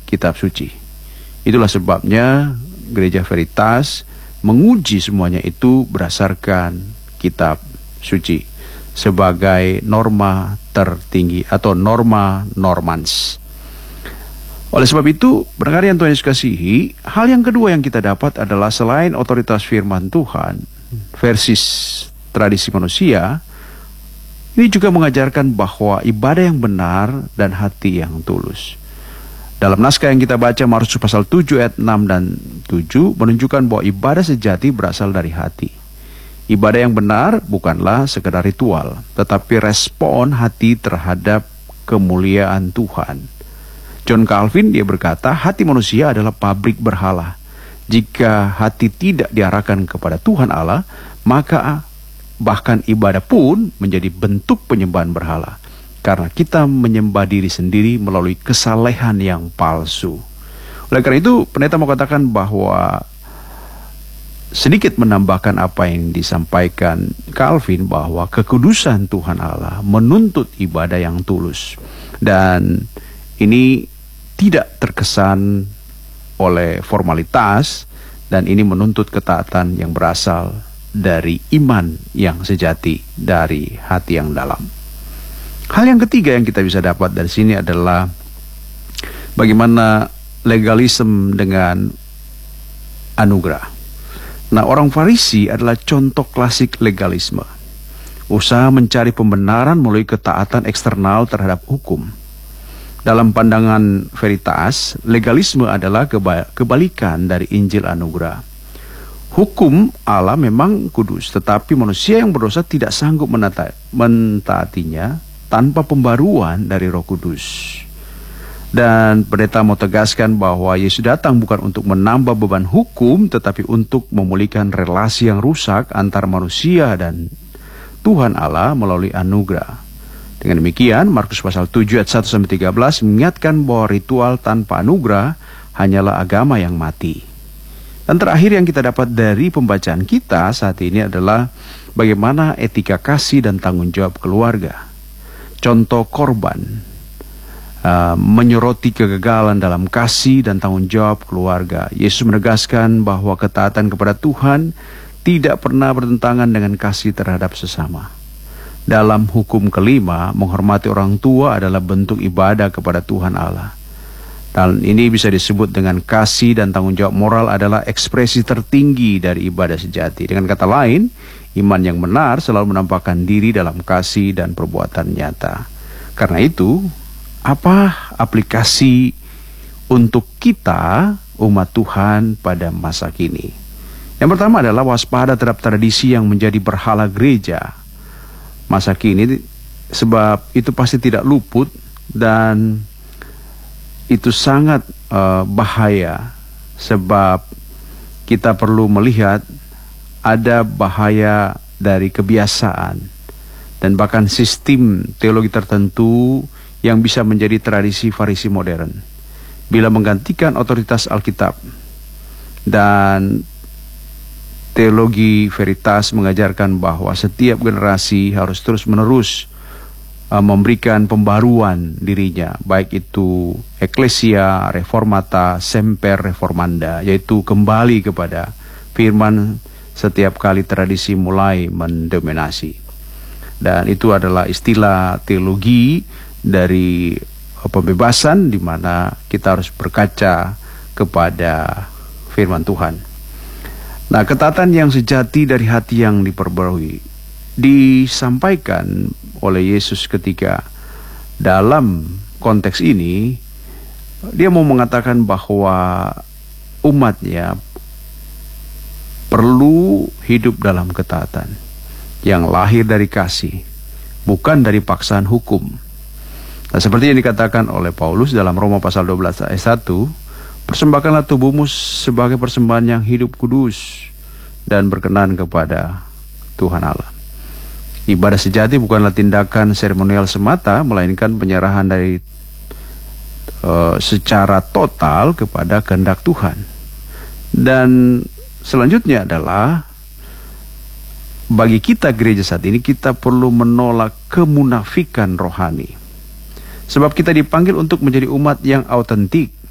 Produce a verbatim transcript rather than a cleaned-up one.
kitab suci. Itulah sebabnya Gereja Veritas menguji semuanya itu berdasarkan kitab suci sebagai norma tertinggi atau norma normans. Oleh sebab itu, pendengar yang Tuhan Yesus kasihi, hal yang kedua yang kita dapat adalah selain otoritas firman Tuhan versus tradisi manusia, ini juga mengajarkan bahwa ibadah yang benar dan hati yang tulus. Dalam naskah yang kita baca Markus pasal tujuh ayat enam dan tujuh menunjukkan bahwa ibadah sejati berasal dari hati. Ibadah yang benar bukanlah sekedar ritual, tetapi respon hati terhadap kemuliaan Tuhan. John Calvin dia berkata, hati manusia adalah pabrik berhala. Jika hati tidak diarahkan kepada Tuhan Allah, maka bahkan ibadah pun menjadi bentuk penyembahan berhala. Karena kita menyembah diri sendiri melalui kesalehan yang palsu. Oleh karena itu, pendeta mau katakan bahwa sedikit menambahkan apa yang disampaikan Calvin, bahwa kekudusan Tuhan Allah menuntut ibadah yang tulus. Dan ini tidak terkesan oleh formalitas, dan ini menuntut ketaatan yang berasal dari iman yang sejati, dari hati yang dalam. Hal yang ketiga yang kita bisa dapat dari sini adalah bagaimana legalisme dengan anugerah. Nah, orang Farisi adalah contoh klasik legalisme. Usaha mencari pembenaran melalui ketaatan eksternal terhadap hukum. Dalam pandangan Veritas, legalisme adalah keba- kebalikan dari Injil anugerah. Hukum Allah memang kudus, tetapi manusia yang berdosa tidak sanggup menata- mentaatinya tanpa pembaruan dari Roh Kudus. Dan pendeta mau tegaskan bahwa Yesus datang bukan untuk menambah beban hukum, tetapi untuk memulihkan relasi yang rusak antara manusia dan Tuhan Allah melalui anugerah. Dengan demikian, Markus pasal tujuh ayat satu sampai tiga belas mengingatkan bahwa ritual tanpa anugerah hanyalah agama yang mati. Dan terakhir yang kita dapat dari pembacaan kita saat ini adalah bagaimana etika kasih dan tanggung jawab keluarga. Contoh korban uh, menyoroti kegagalan dalam kasih dan tanggung jawab keluarga. Yesus menegaskan bahwa ketaatan kepada Tuhan tidak pernah bertentangan dengan kasih terhadap sesama. Dalam hukum kelima, menghormati orang tua adalah bentuk ibadah kepada Tuhan Allah. Dan ini bisa disebut dengan kasih dan tanggung jawab moral adalah ekspresi tertinggi dari ibadah sejati. Dengan kata lain, iman yang benar selalu menampakkan diri dalam kasih dan perbuatan nyata. Karena itu, apa aplikasi untuk kita, umat Tuhan, pada masa kini? Yang pertama adalah waspada terhadap tradisi yang menjadi berhala gereja masa kini, sebab itu pasti tidak luput dan itu sangat uh, bahaya, sebab kita perlu melihat ada bahaya dari kebiasaan dan bahkan sistem teologi tertentu yang bisa menjadi tradisi Farisi modern bila menggantikan otoritas Alkitab. Dan teologi Veritas mengajarkan bahwa setiap generasi harus terus-menerus uh, memberikan pembaruan dirinya, baik itu Ecclesia Reformata Semper Reformanda, yaitu kembali kepada firman setiap kali tradisi mulai mendominasi. Dan itu adalah istilah teologi dari pembebasan, di mana kita harus berkaca kepada firman Tuhan. Nah, ketaatan yang sejati dari hati yang diperbarui disampaikan oleh Yesus ketika dalam konteks ini dia mau mengatakan bahwa umatnya perlu hidup dalam ketaatan yang lahir dari kasih, bukan dari paksaan hukum. Nah, seperti yang dikatakan oleh Paulus dalam Roma pasal dua belas ayat satu, persembahkanlah tubuhmu sebagai persembahan yang hidup kudus dan berkenan kepada Tuhan Allah. Ibadah sejati bukanlah tindakan seremonial semata, melainkan penyerahan dari uh, secara total kepada kehendak Tuhan. Dan selanjutnya adalah bagi kita gereja saat ini, kita perlu menolak kemunafikan rohani. Sebab kita dipanggil untuk menjadi umat yang autentik,